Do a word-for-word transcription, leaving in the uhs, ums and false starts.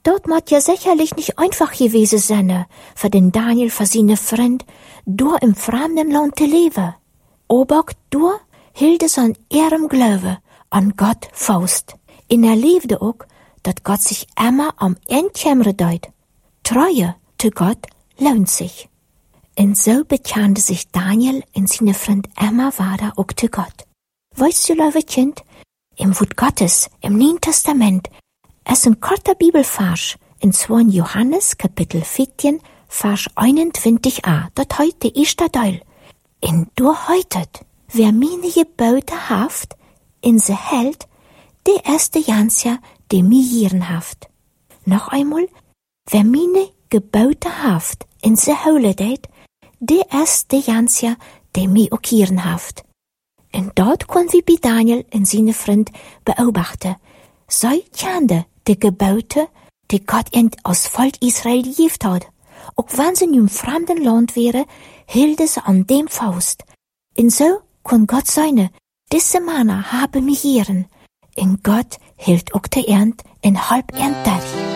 Dort mod ja sicherlich nicht einfach gewesen sein, für den Daniel, für seine Freund, durch im fremden Land zu leben. Aber durch hielt es an ihrem Glaube an Gott fest. Und er liebte auch, dass Gott sich immer am Endkämmer deut. Treue zu Gott lohnt sich. Und so bekannte sich Daniel und seine Freund Emma weiter auch zu Gott. Weißt du, liebe Kind, im Wort Gottes, im Neuen Testament, es ist ein kurzer Bibelvers, in zwei Johannes, Kapitel vierzehn, Vers einundzwanzig a, dort heut der erste Teil. Und du heutet, wer meine Gebote haft, in se hält, der erste Jansja, der mir hieren haft. Noch einmal, wer meine Gebote haft, in se hole det, der erste Jansja, der mir auch hieren haft. Und dort können wir bei Daniel und seine Freund beobachten, sei kannte die Gebote, die Gott ihnen aus Volk Israel gegeben hat. Auch wenn sie in einem fremden Land wäre, hielt sie an dem fest. Und so kann Gott seine, diese Männer haben mich hieren. Und Gott hielt auch die Ernt in halb Ernt.